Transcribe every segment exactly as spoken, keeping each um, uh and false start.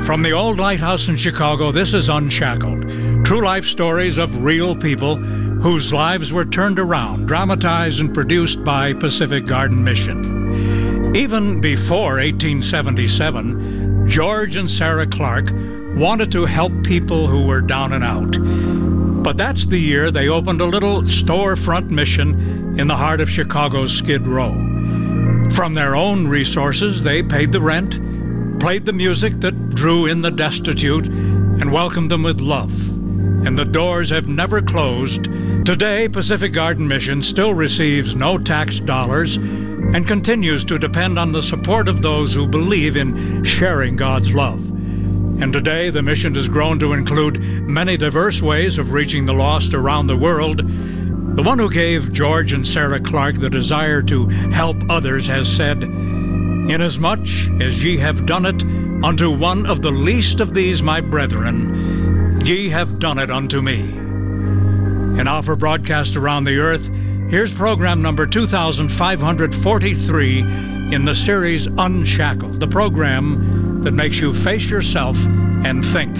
From the old lighthouse in Chicago, this is Unshackled. True life stories of real people whose lives were turned around, dramatized and produced by Pacific Garden Mission. Even before eighteen seventy-seven, George and Sarah Clark wanted to help people who were down and out. But that's the year they opened a little storefront mission in the heart of Chicago's Skid Row. From their own resources, they paid the rent, played the music that drew in the destitute, and welcomed them with love. And the doors have never closed. Today, Pacific Garden Mission still receives no tax dollars and continues to depend on the support of those who believe in sharing God's love. And today, the mission has grown to include many diverse ways of reaching the lost around the world. The one who gave George and Sarah Clark the desire to help others has said, "Inasmuch as ye have done it unto one of the least of these my brethren, ye have done it unto me." And now for broadcast around the earth, here's program number two thousand five hundred forty-three in the series Unshackled, the program that makes you face yourself and think.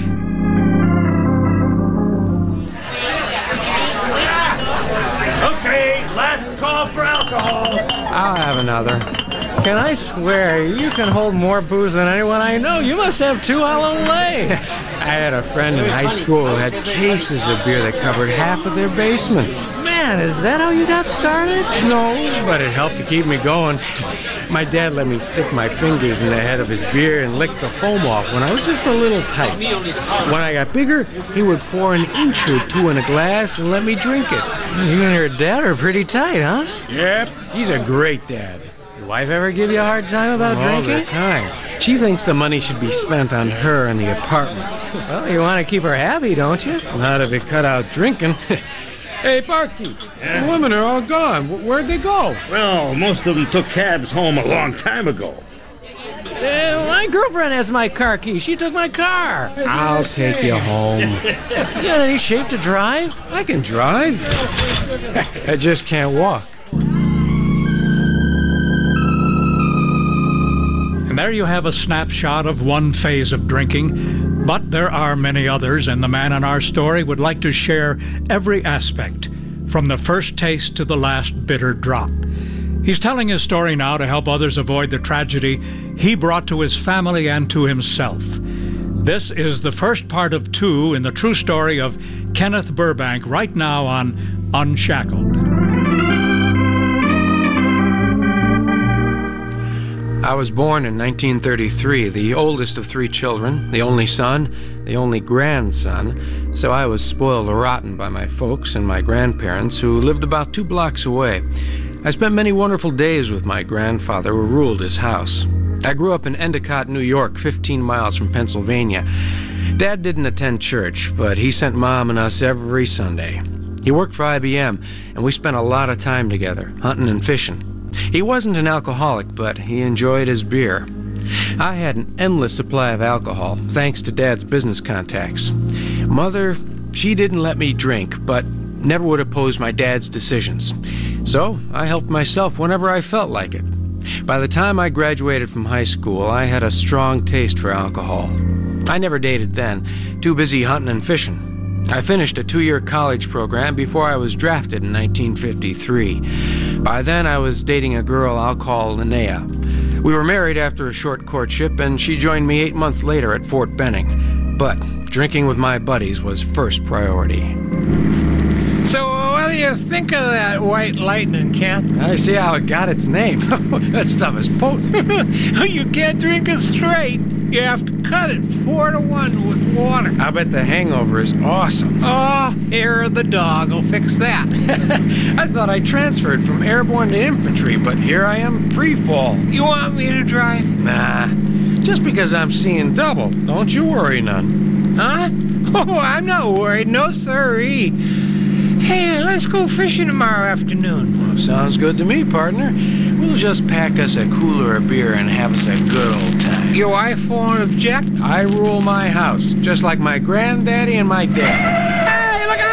Okay, last call for alcohol. I'll have another. Can I swear you can hold more booze than anyone I know? You must have two hollow legs. I had a friend in high school who had cases of beer that covered half of their basement. Man, is that how you got started? No, but it helped to keep me going. My dad let me stick my fingers in the head of his beer and lick the foam off when I was just a little tight. When I got bigger, he would pour an inch or two in a glass and let me drink it. You and your dad are pretty tight, huh? Yep, he's a great dad. Your wife ever give you a hard time about All drinking? All the time. She thinks the money should be spent on her and the apartment. Well, you want to keep her happy, don't you? Not if you cut out drinking. Hey, barkeep, yeah. The women are all gone. Where'd they go? Well, most of them took cabs home a long time ago. Uh, my girlfriend has my car key. She took my car. I'll take you home. You got any shape to drive? I can drive. I just can't walk. And there you have a snapshot of one phase of drinking. But there are many others, and the man in our story would like to share every aspect, from the first taste to the last bitter drop. He's telling his story now to help others avoid the tragedy he brought to his family and to himself. This is the first part of two in the true story of Kenneth Burbank, right now on Unshackled. I was born in nineteen thirty-three, the oldest of three children, the only son, the only grandson, so I was spoiled rotten by my folks and my grandparents, who lived about two blocks away. I spent many wonderful days with my grandfather, who ruled his house. I grew up in Endicott, New York, fifteen miles from Pennsylvania. Dad didn't attend church, but he sent Mom and us every Sunday. He worked for I B M, and we spent a lot of time together, hunting and fishing. He wasn't an alcoholic, but he enjoyed his beer. I had an endless supply of alcohol, thanks to Dad's business contacts. Mother, she didn't let me drink, but never would oppose my dad's decisions. So I helped myself whenever I felt like it. By the time I graduated from high school, I had a strong taste for alcohol. I never dated then, too busy hunting and fishing. I finished a two-year college program before I was drafted in nineteen fifty-three. By then, I was dating a girl I'll call Linnea. We were married after a short courtship, and she joined me eight months later at Fort Benning. But drinking with my buddies was first priority. So, uh, what do you think of that White Lightning, Kent? I see how it got its name. That stuff is potent. You can't drink it straight. You have to cut it four to one with water. I bet the hangover is awesome. Oh, hair of the dog will fix that. I thought I transferred from airborne to infantry, but here I am, free fall. You want me to drive? Nah, just because I'm seeing double. Don't you worry none. Huh? Oh, I'm not worried. No, sirree. Hey, let's go fishing tomorrow afternoon. Well, sounds good to me, partner. We'll just pack us a cooler of beer and have us a good old time. Your wife won't object? I rule my house, just like my granddaddy and my dad. Hey, look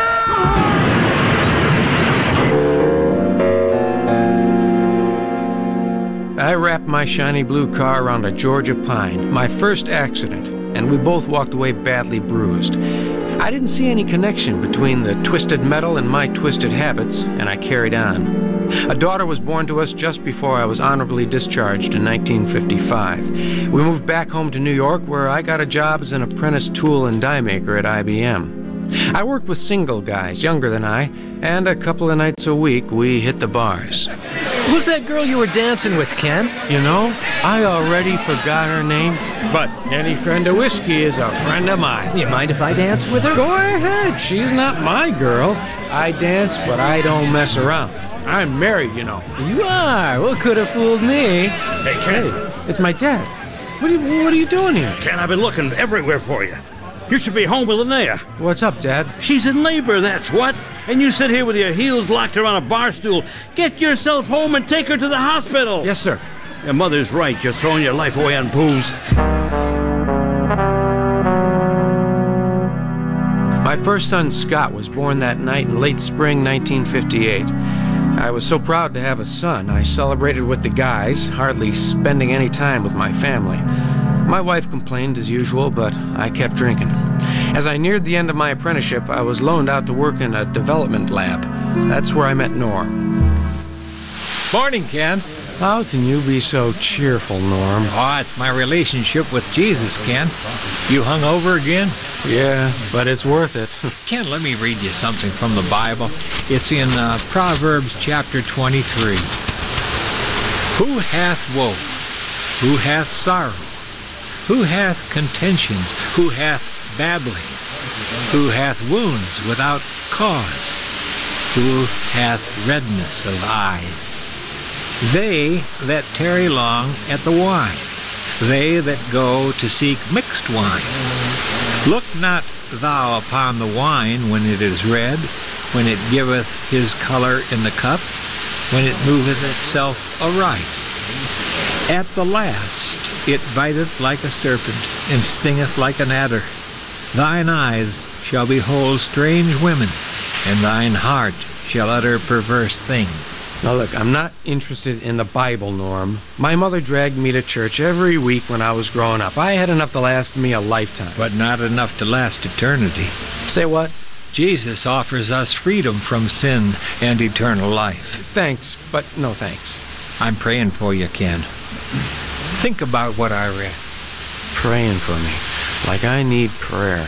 out! I wrapped my shiny blue car around a Georgia pine, my first accident, and we both walked away badly bruised. I didn't see any connection between the twisted metal and my twisted habits, and I carried on. A daughter was born to us just before I was honorably discharged in nineteen fifty-five. We moved back home to New York, where I got a job as an apprentice tool and die maker at I B M. I worked with single guys younger than I, and a couple of nights a week we hit the bars. Who's that girl you were dancing with, Ken? You know, I already forgot her name, but any friend of whiskey is a friend of mine. You mind if I dance with her? Go ahead, she's not my girl. I dance, but I don't mess around. I'm married, you know. You are? Well, could have fooled me. Hey, Ken. Hey, it's my dad. What are you, what are you doing here? Ken, I've been looking everywhere for you. You should be home with Linnea. What's up, Dad? She's in labor, that's what. And you sit here with your heels locked around a bar stool. Get yourself home and take her to the hospital. Yes, sir. Your mother's right. You're throwing your life away on booze. My first son, Scott, was born that night in late spring nineteen fifty-eight. I was so proud to have a son, I celebrated with the guys, hardly spending any time with my family. My wife complained as usual, but I kept drinking. As I neared the end of my apprenticeship, I was loaned out to work in a development lab. That's where I met Norm. Morning, Ken. How can you be so cheerful, Norm? Oh, it's my relationship with Jesus, Ken. You hung over again? Yeah, but it's worth it. Ken, let me read you something from the Bible. It's in uh, Proverbs chapter twenty-three. Who hath woe? Who hath sorrow? Who hath contentions? Who hath babbling? Who hath wounds without cause? Who hath redness of eyes? They that tarry long at the wine, they that go to seek mixed wine. Look not thou upon the wine when it is red, when it giveth his color in the cup, when it moveth itself aright. At the last it biteth like a serpent, and stingeth like an adder. Thine eyes shall behold strange women, and thine heart shall utter perverse things. Now look, I'm not interested in the Bible, Norm. My mother dragged me to church every week when I was growing up. I had enough to last me a lifetime. But not enough to last eternity. Say what? Jesus offers us freedom from sin and eternal life. Thanks, but no thanks. I'm praying for you, Ken. Think about what I read. Praying for me, like I need prayer.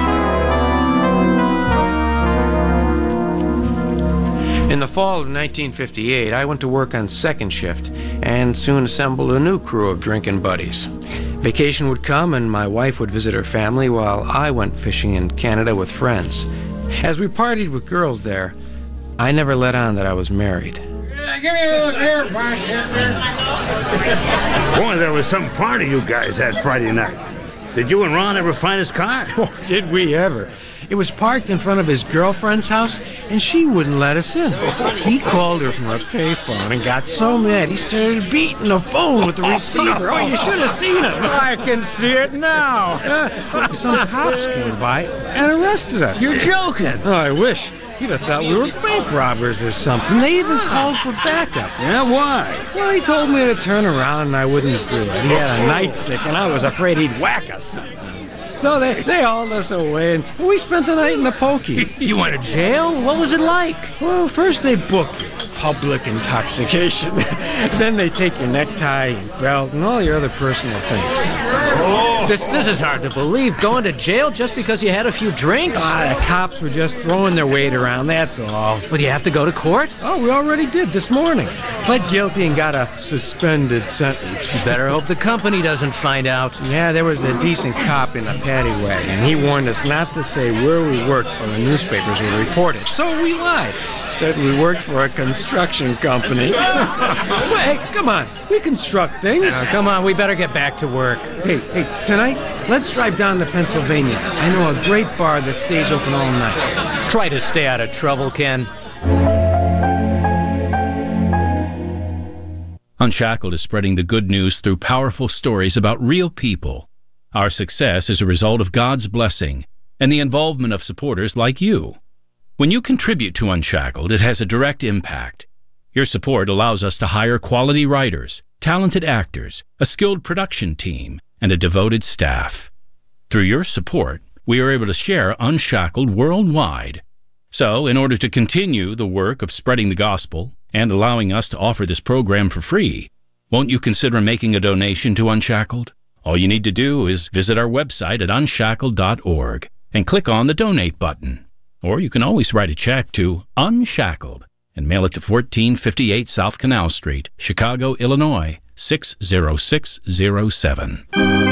In the fall of nineteen fifty-eight, I went to work on second shift and soon assembled a new crew of drinking buddies. Vacation would come and my wife would visit her family while I went fishing in Canada with friends. As we partied with girls there, I never let on that I was married. Give me a look here, bartender. Boy, there was some party you guys had Friday night. Did you and Ron ever find his car? Oh, did we ever? It was parked in front of his girlfriend's house, and she wouldn't let us in. He called her from a payphone and got so mad he started beating the phone with the receiver. Oh, you should have seen it. I can see it now. Uh, some cops came by and arrested us. You're joking. Oh, I wish. You'd have thought we were bank robbers or something. They even called for backup. Yeah, why? Well, he told me to turn around and I wouldn't do it. He had a nightstick and I was afraid he'd whack us. So they, they hauled us away, and we spent the night in the pokey. You went to jail? What was it like? Well, first they book you, public intoxication. Then they take your necktie, your belt, and all your other personal things. Oh. This, this is hard to believe. Going to jail just because you had a few drinks? Ah, the cops were just throwing their weight around, that's all. Well, do you have to go to court? Oh, we already did this morning. Pled guilty and got a suspended sentence. You better hope the company doesn't find out. Yeah, there was a decent cop in a paddy wagon. He warned us not to say where we worked or the newspapers would report it. So we lied. Said we worked for a construction company. Well, hey, come on. We construct things. Now, come on, we better get back to work. Hey, hey, tonight, let's drive down to Pennsylvania. I know a great bar that stays open all night. Try to stay out of trouble, Ken. Unshackled is spreading the good news through powerful stories about real people. Our success is a result of God's blessing and the involvement of supporters like you. When you contribute to Unshackled, it has a direct impact. Your support allows us to hire quality writers, talented actors, a skilled production team, and a devoted staff. Through your support, we are able to share Unshackled worldwide. So, in order to continue the work of spreading the gospel and allowing us to offer this program for free, won't you consider making a donation to Unshackled? All you need to do is visit our website at unshackled dot org and click on the Donate button. Or you can always write a check to Unshackled and mail it to fourteen fifty-eight South Canal Street, Chicago, Illinois, six zero six zero seven.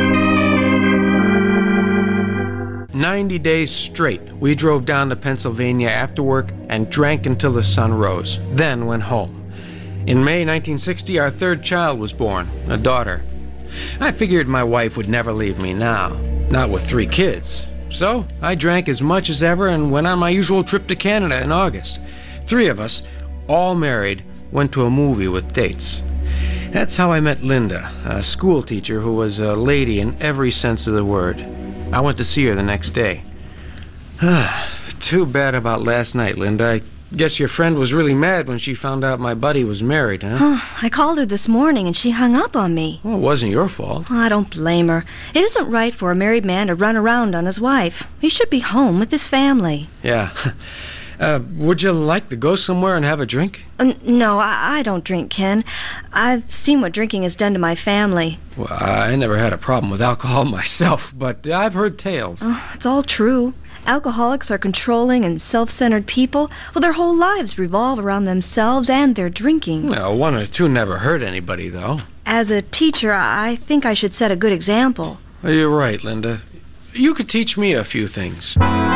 Ninety days straight, we drove down to Pennsylvania after work and drank until the sun rose, then went home. In May nineteen sixty, our third child was born, a daughter. I figured my wife would never leave me now, not with three kids. So I drank as much as ever and went on my usual trip to Canada in August. Three of us, all married, went to a movie with dates. That's how I met Linda, a school teacher who was a lady in every sense of the word. I went to see her the next day. Too bad about last night, Linda. I guess your friend was really mad when she found out my buddy was married, huh? Oh, I called her this morning and she hung up on me. Well, it wasn't your fault. Oh, I don't blame her. It isn't right for a married man to run around on his wife. He should be home with his family. Yeah. Uh, would you like to go somewhere and have a drink? Uh, no, I, I don't drink, Ken. I've seen what drinking has done to my family. Well, I never had a problem with alcohol myself, but I've heard tales. Oh, it's all true. Alcoholics are controlling and self-centered people. Well, their whole lives revolve around themselves and their drinking. Well, one or two never hurt anybody, though. As a teacher, I think I should set a good example. Well, you're right, Linda. You could teach me a few things.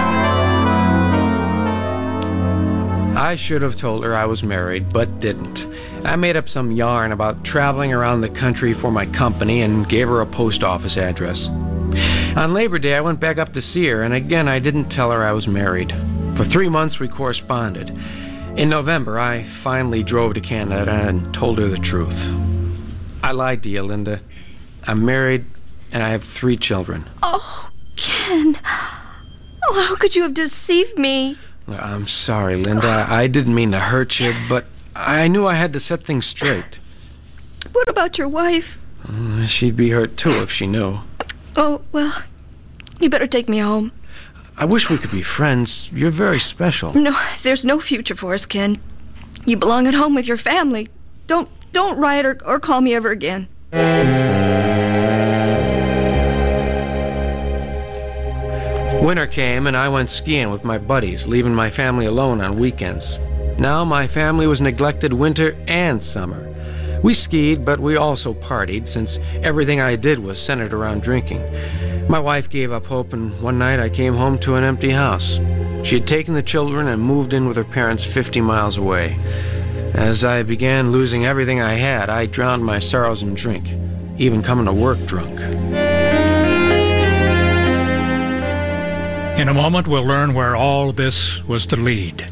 I should have told her I was married, but didn't. I made up some yarn about traveling around the country for my company and gave her a post office address. On Labor Day, I went back up to see her, and again, I didn't tell her I was married. For three months, we corresponded. In November, I finally drove to Canada and told her the truth. I lied to you, Linda. I'm married, and I have three children. Oh, Ken. Oh, how could you have deceived me? I'm sorry, Linda. I didn't mean to hurt you, but I knew I had to set things straight. What about your wife? Uh, she'd be hurt, too, if she knew. Oh, well, you better take me home. I wish we could be friends. You're very special. No, there's no future for us, Ken. You belong at home with your family. Don't don't write or, or call me ever again. Winter came, and I went skiing with my buddies, leaving my family alone on weekends. Now my family was neglected winter and summer. We skied, but we also partied, since everything I did was centered around drinking. My wife gave up hope, and one night I came home to an empty house. She had taken the children and moved in with her parents fifty miles away. As I began losing everything I had, I drowned my sorrows in drink, even coming to work drunk. In a moment, we'll learn where all this was to lead.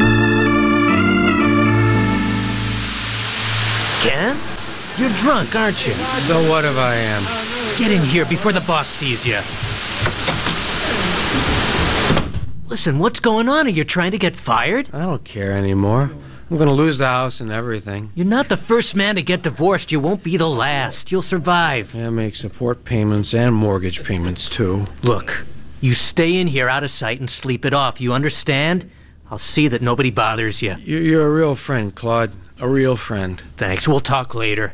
Ken? You're drunk, aren't you? So what if I am? Get in here before the boss sees you. Listen, what's going on? Are you trying to get fired? I don't care anymore. I'm gonna lose the house and everything. You're not the first man to get divorced. You won't be the last. You'll survive. I make support payments and mortgage payments, too. Look, you stay in here out of sight and sleep it off. You understand? I'll see that nobody bothers you. You're a real friend, Claude. A real friend. Thanks. We'll talk later.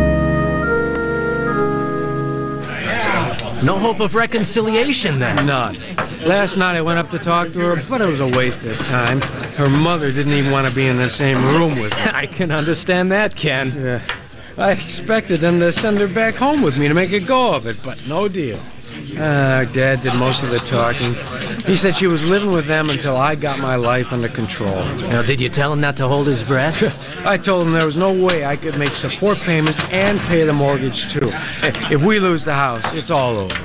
No hope of reconciliation, then? None. Last night I went up to talk to her, but it was a waste of time. Her mother didn't even want to be in the same room with me. I can understand that, Ken. Yeah. I expected them to send her back home with me to make a go of it, but no deal. Uh, our dad did most of the talking. He said she was living with them until I got my life under control. Now, did you tell him not to hold his breath? I told him there was no way I could make support payments and pay the mortgage, too. If we lose the house, it's all over.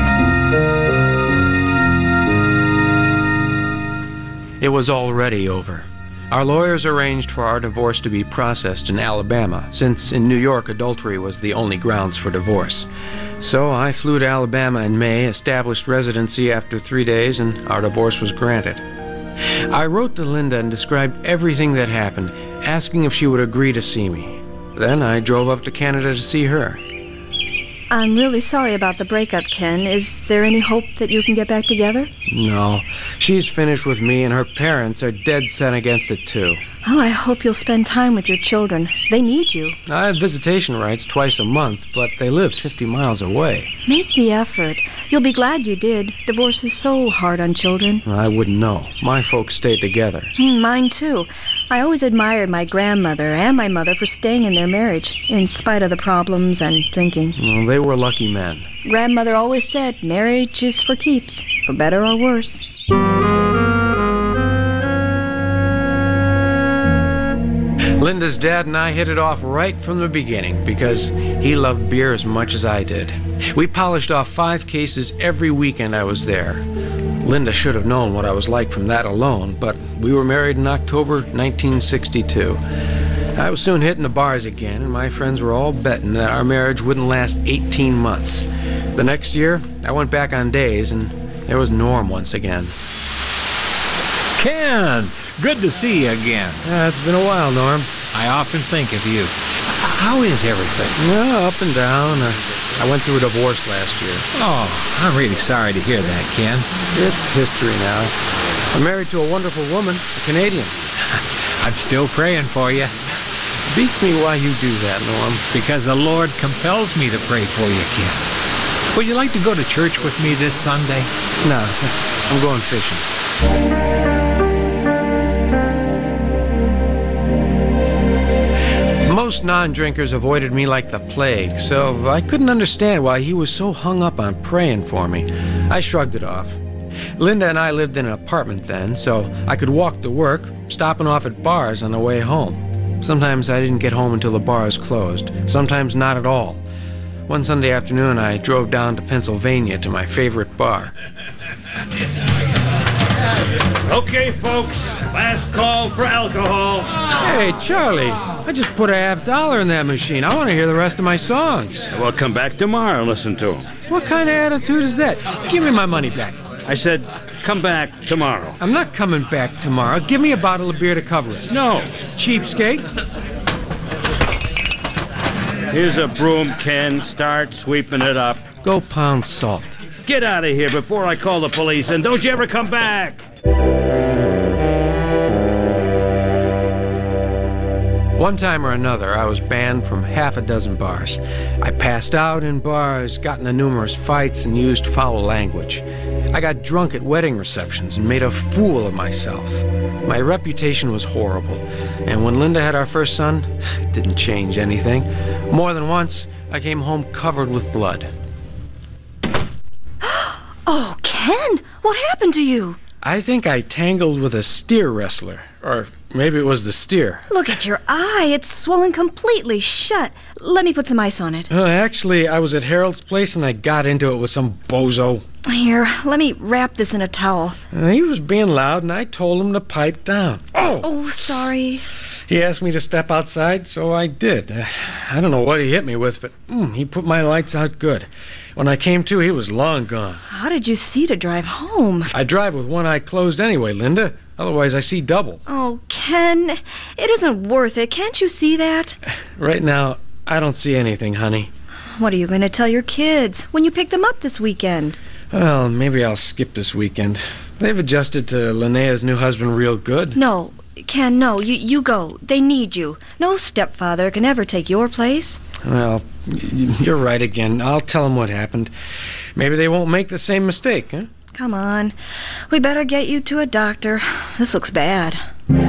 It was already over. Our lawyers arranged for our divorce to be processed in Alabama, since in New York adultery was the only grounds for divorce. So I flew to Alabama in May, established residency after three days, and our divorce was granted. I wrote to Linda and described everything that happened, asking if she would agree to see me. Then I drove up to Canada to see her. I'm really sorry about the breakup, Ken. Is there any hope that you can get back together? No. She's finished with me, and her parents are dead set against it, too. Oh, I hope you'll spend time with your children. They need you. I have visitation rights twice a month, but they live fifty miles away. Make the effort. You'll be glad you did. Divorce is so hard on children. I wouldn't know. My folks stayed together. Mm, mine, too. I always admired my grandmother and my mother for staying in their marriage, in spite of the problems and drinking. Well, they were lucky men. Grandmother always said marriage is for keeps, for better or worse. Linda's dad and I hit it off right from the beginning because he loved beer as much as I did. We polished off five cases every weekend I was there. Linda should have known what I was like from that alone, but we were married in October nineteen sixty-two. I was soon hitting the bars again, and my friends were all betting that our marriage wouldn't last eighteen months. The next year, I went back on days, and there was Norm once again. Ken, good to see you again. Yeah, it's been a while, Norm. I often think of you. How is everything? Yeah, up and down. Uh, I went through a divorce last year. Oh, I'm really sorry to hear that, Ken. It's history now. I'm married to a wonderful woman, a Canadian. I'm still praying for you. Beats me why you do that, Norm. Because the Lord compels me to pray for you, Ken. Would you like to go to church with me this Sunday? No, I'm going fishing. Most non-drinkers avoided me like the plague, so I couldn't understand why he was so hung up on praying for me. I shrugged it off. Linda and I lived in an apartment then, so I could walk to work, stopping off at bars on the way home. Sometimes I didn't get home until the bars closed, sometimes not at all. One Sunday afternoon, I drove down to Pennsylvania to my favorite bar. Okay, folks, last call for alcohol. Hey, Charlie, I just put a half dollar in that machine. I want to hear the rest of my songs. Well, come back tomorrow and listen to them. What kind of attitude is that? Give me my money back. I said, come back tomorrow. I'm not coming back tomorrow. Give me a bottle of beer to cover it. No. Cheapskate. Here's a broom, Ken. Start sweeping it up. Go pound salt. Get out of here before I call the police, and don't you ever come back. One time or another, I was banned from half a dozen bars. I passed out in bars, got into numerous fights, and used foul language. I got drunk at wedding receptions and made a fool of myself. My reputation was horrible, and when Linda had our first son, it didn't change anything. More than once, I came home covered with blood. Oh, Ken, what happened to you? I think I tangled with a steer wrestler, or maybe it was the steer. Look at your eye. It's swollen completely shut. Let me put some ice on it. Uh, actually, I was at Harold's place and I got into it with some bozo. Here, let me wrap this in a towel. Uh, he was being loud and I told him to pipe down. Oh! Oh, sorry. He asked me to step outside, so I did. Uh, I don't know what he hit me with, but mm, he put my lights out good. When I came to, he was long gone. How did you see to drive home? I drive with one eye closed anyway, Linda. Otherwise, I see double. Oh, Ken, it isn't worth it. Can't you see that? Right now, I don't see anything, honey. What are you going to tell your kids when you pick them up this weekend? Well, maybe I'll skip this weekend. They've adjusted to Linnea's new husband real good. No, Ken, no. You, you go. They need you. No stepfather can ever take your place. Well, you're right again. I'll tell them what happened. Maybe they won't make the same mistake, huh? Come on. We better get you to a doctor. This looks bad.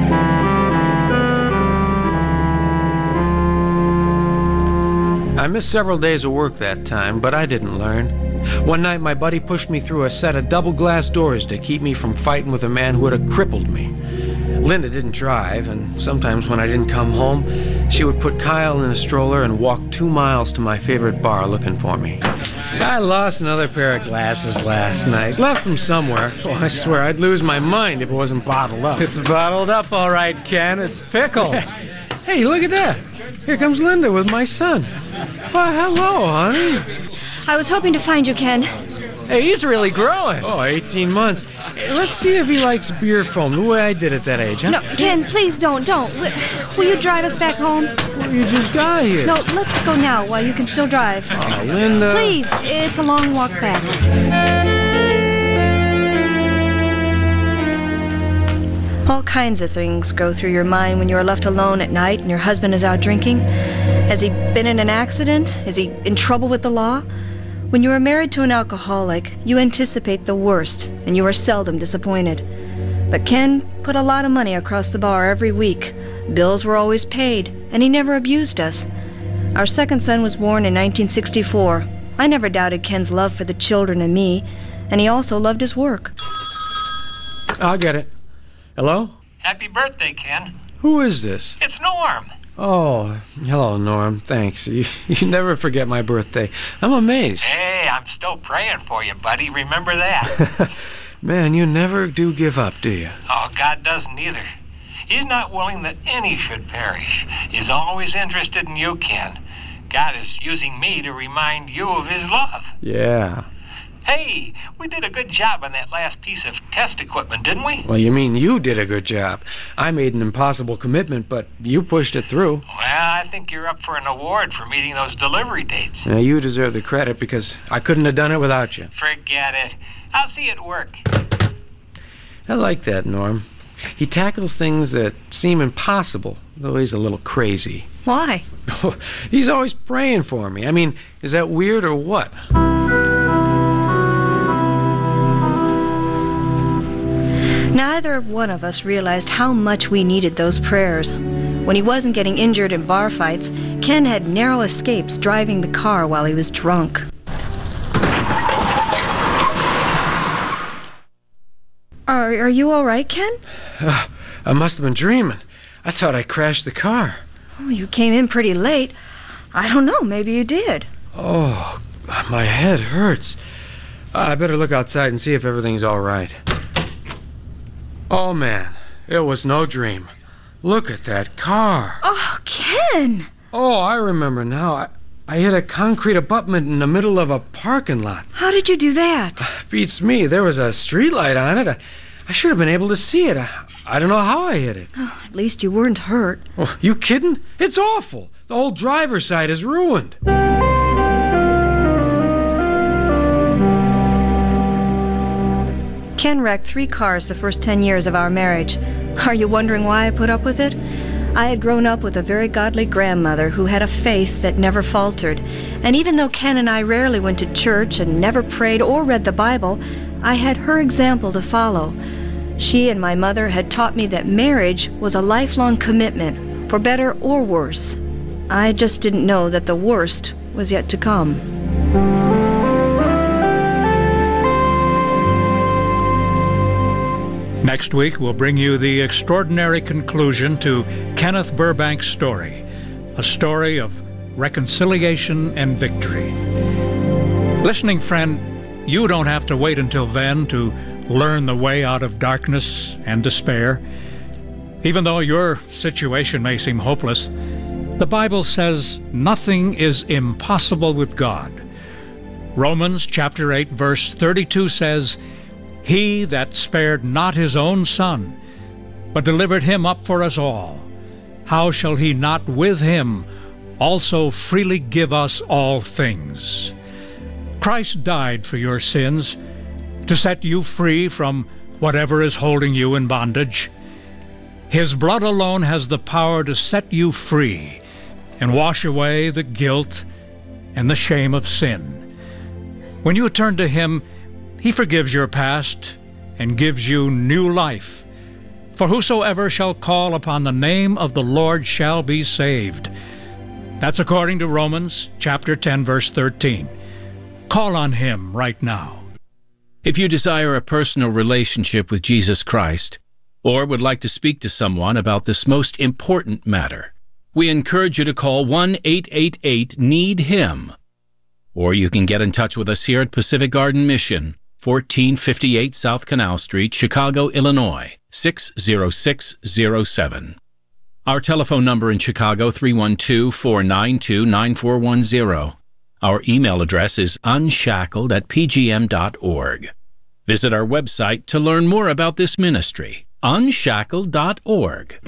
I missed several days of work that time, but I didn't learn. One night, my buddy pushed me through a set of double glass doors to keep me from fighting with a man who would have crippled me. Linda didn't drive, and sometimes when I didn't come home, she would put Kyle in a stroller and walk two miles to my favorite bar looking for me. I lost another pair of glasses last night. Left them somewhere. Oh, I swear I'd lose my mind if it wasn't bottled up. It's bottled up, all right, Ken. It's pickled. Hey, look at that. Here comes Linda with my son. Well, hello, honey. I was hoping to find you, Ken. Hey, he's really growing. Oh, eighteen months. Hey, let's see if he likes beer foam the way I did at that age, huh? No, Ken, please don't, don't. Will, will you drive us back home? Well, you just got here. No, let's go now while you can still drive. Oh, Linda. Please, it's a long walk back. All kinds of things go through your mind when you are left alone at night and your husband is out drinking. Has he been in an accident? Is he in trouble with the law? When you are married to an alcoholic, you anticipate the worst, and you are seldom disappointed. But Ken put a lot of money across the bar every week. Bills were always paid, and he never abused us. Our second son was born in nineteen sixty-four. I never doubted Ken's love for the children and me, and he also loved his work. I'll get it. Hello? Happy birthday, Ken. Who is this? It's Norm. Oh, hello, Norm. Thanks. You, you never forget my birthday. I'm amazed. Hey, I'm still praying for you, buddy. Remember that. Man, you never do give up, do you? Oh, God doesn't either. He's not willing that any should perish. He's always interested in you, Ken. God is using me to remind you of his love. Yeah. Hey, we did a good job on that last piece of test equipment, didn't we? Well, you mean you did a good job. I made an impossible commitment, but you pushed it through. Well, I think you're up for an award for meeting those delivery dates. Now, you deserve the credit because I couldn't have done it without you. Forget it. I'll see you at work. I like that, Norm. He tackles things that seem impossible, though he's a little crazy. Why? He's always praying for me. I mean, is that weird or what? Neither one of us realized how much we needed those prayers. When he wasn't getting injured in bar fights, Ken had narrow escapes driving the car while he was drunk. Are, are you all right, Ken? Uh, I must have been dreaming. I thought I crashed the car. Oh, you came in pretty late. I don't know, maybe you did. Oh, my head hurts. I better look outside and see if everything's all right. Oh, man, it was no dream. Look at that car. Oh, Ken! Oh, I remember now. I, I hit a concrete abutment in the middle of a parking lot. How did you do that? Beats me. There was a streetlight on it. I, I should have been able to see it. I, I don't know how I hit it. Oh, at least you weren't hurt. Oh, you kidding? It's awful. The whole driver's side is ruined. Ken wrecked three cars the first ten years of our marriage. Are you wondering why I put up with it? I had grown up with a very godly grandmother who had a faith that never faltered. And even though Ken and I rarely went to church and never prayed or read the Bible, I had her example to follow. She and my mother had taught me that marriage was a lifelong commitment, for better or worse. I just didn't know that the worst was yet to come. Next week, we'll bring you the extraordinary conclusion to Kenneth Burbank's story, a story of reconciliation and victory. Listening friend, you don't have to wait until then to learn the way out of darkness and despair. Even though your situation may seem hopeless, the Bible says nothing is impossible with God. Romans chapter eight, verse thirty-two says, "He that spared not his own son, but delivered him up for us all, how shall he not with him also freely give us all things?" Christ died for your sins to set you free from whatever is holding you in bondage. His blood alone has the power to set you free and wash away the guilt and the shame of sin. When you turn to Him, He forgives your past and gives you new life. For whosoever shall call upon the name of the Lord shall be saved. That's according to Romans chapter ten, verse thirteen. Call on Him right now. If you desire a personal relationship with Jesus Christ, or would like to speak to someone about this most important matter, we encourage you to call one eight eight eight need him. Or you can get in touch with us here at Pacific Garden Mission, fourteen fifty-eight South Canal Street, Chicago, Illinois, six zero six zero seven. Our telephone number in Chicago, three one two, four nine two, nine four one zero. Our email address is unshackled at p g m dot org. Visit our website to learn more about this ministry, unshackled dot org.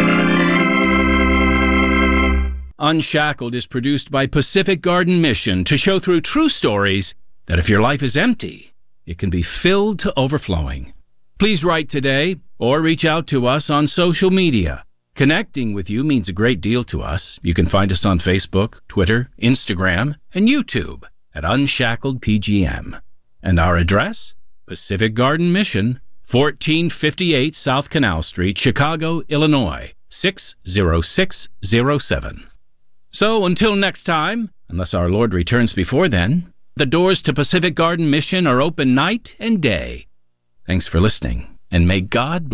Unshackled is produced by Pacific Garden Mission to show through true stories that if your life is empty, it can be filled to overflowing. Please write today or reach out to us on social media. Connecting with you means a great deal to us. You can find us on Facebook, Twitter, Instagram, and YouTube at Unshackled P G M. And our address? Pacific Garden Mission, fourteen fifty-eight South Canal Street, Chicago, Illinois, six zero six zero seven. So until next time, unless our Lord returns before then, the doors to Pacific Garden Mission are open night and day. Thanks for listening, and may God bless.